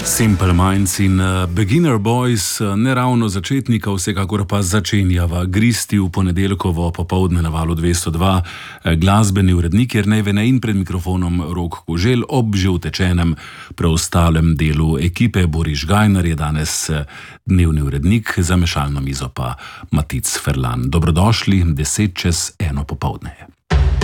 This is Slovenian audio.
Simple Minds in Beginner Boys, ne ravno začetnika, vsekakor pa začenjava gristi v ponedeljkovo popoldne na Valu 202, glasbeni urednik Jernej Vene in pred mikrofonom Rok Koželj. Ob že utečenem preostalem delu ekipe Boris Gajner je danes dnevni urednik, za mešalno mizo pa Matic Ferlan. Dobrodošli, 10:01 popoldne.